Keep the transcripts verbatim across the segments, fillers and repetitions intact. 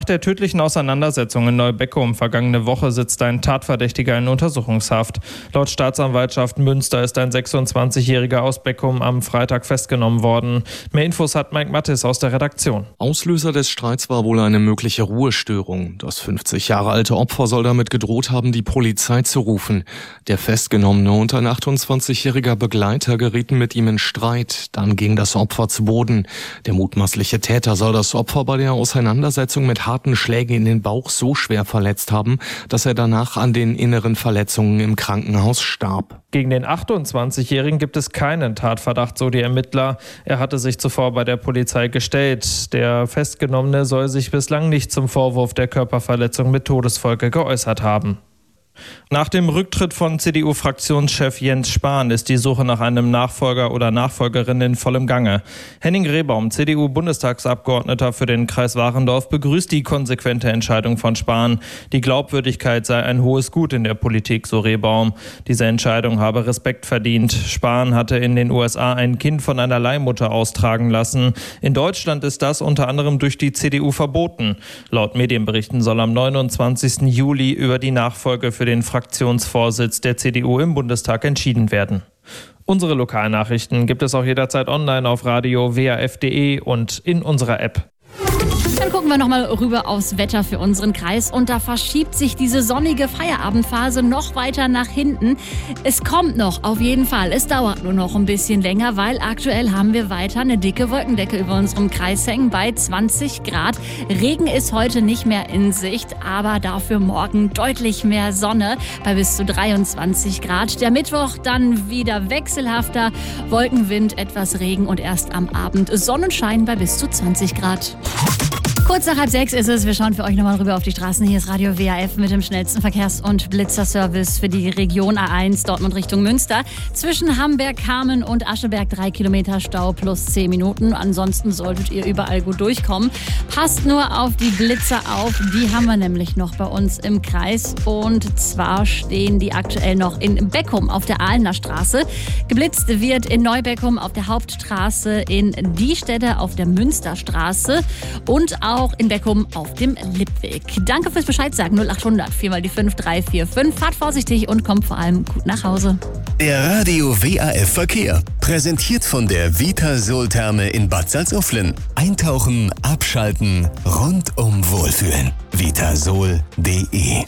Nach der tödlichen Auseinandersetzung in Neubeckum vergangene Woche sitzt ein Tatverdächtiger in Untersuchungshaft. Laut Staatsanwaltschaft Münster ist ein sechsundzwanzigjähriger aus Beckum am Freitag festgenommen worden. Mehr Infos hat Mike Mattis aus der Redaktion. Auslöser des Streits war wohl eine mögliche Ruhestörung. Das fünfzig Jahre alte Opfer soll damit gedroht haben, die Polizei zu rufen. Der Festgenommene und ein achtundzwanzigjähriger Begleiter gerieten mit ihm in Streit. Dann ging das Opfer zu Boden. Der mutmaßliche Täter soll das Opfer bei der Auseinandersetzung mit harten Schlägen in den Bauch so schwer verletzt haben, dass er danach an den inneren Verletzungen im Krankenhaus starb. Gegen den achtundzwanzigjährigen gibt es keinen Tatverdacht, so die Ermittler. Er hatte sich zuvor bei der Polizei gestellt. Der Festgenommene soll sich bislang nicht zum Vorwurf der Körperverletzung mit Todesfolge geäußert haben. Nach dem Rücktritt von C D U-Fraktionschef Jens Spahn ist die Suche nach einem Nachfolger oder Nachfolgerin in vollem Gange. Henning Rehbaum, C D U-Bundestagsabgeordneter für den Kreis Warendorf, begrüßt die konsequente Entscheidung von Spahn. Die Glaubwürdigkeit sei ein hohes Gut in der Politik, so Rehbaum. Diese Entscheidung habe Respekt verdient. Spahn hatte in den U S A ein Kind von einer Leihmutter austragen lassen. In Deutschland ist das unter anderem durch die C D U verboten. Laut Medienberichten soll am neunundzwanzigsten Juli über die Nachfolge für den Fraktionsvorsitz der C D U im Bundestag entschieden werden. Unsere Lokalnachrichten gibt es auch jederzeit online auf radio w a f punkt d e und in unserer App. Dann gucken wir nochmal rüber aufs Wetter für unseren Kreis und da verschiebt sich diese sonnige Feierabendphase noch weiter nach hinten. Es kommt noch, auf jeden Fall. Es dauert nur noch ein bisschen länger, weil aktuell haben wir weiter eine dicke Wolkendecke über unserem Kreis hängen bei zwanzig Grad. Regen ist heute nicht mehr in Sicht, aber dafür morgen deutlich mehr Sonne bei bis zu dreiundzwanzig Grad. Der Mittwoch dann wieder wechselhafter, Wolkenwind, etwas Regen und erst am Abend Sonnenschein bei bis zu zwanzig Grad. Kurz nach halb sechs ist es. Wir schauen für euch nochmal rüber auf die Straßen. Hier ist Radio W A F mit dem schnellsten Verkehrs- und Blitzerservice für die Region A eins, Dortmund Richtung Münster. Zwischen Hamberg, Kamen und Ascheberg drei Kilometer Stau plus zehn Minuten. Ansonsten solltet ihr überall gut durchkommen. Passt nur auf die Blitzer auf. Die haben wir nämlich noch bei uns im Kreis. Und zwar stehen die aktuell noch in Beckum auf der Ahlener Straße. Geblitzt wird in Neubeckum auf der Hauptstraße, in Diestädte auf der Münsterstraße und auch in Beckum auf dem Lippweg. Danke fürs Bescheid sagen. null achthundert vier mal die fünf drei vier fünf. Fahrt vorsichtig und kommt vor allem gut nach Hause. Der Radio W A F Verkehr. Präsentiert von der Vitasol-Therme in Bad Salzuflen. Eintauchen, abschalten, rundum wohlfühlen. vitasol punkt d e.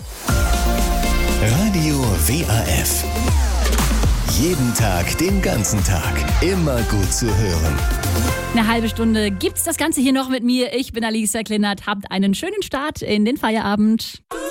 Radio W A F. Jeden Tag, den ganzen Tag. Immer gut zu hören. Eine halbe Stunde gibt's das Ganze hier noch mit mir. Ich bin Alisa Kleinert. Habt einen schönen Start in den Feierabend.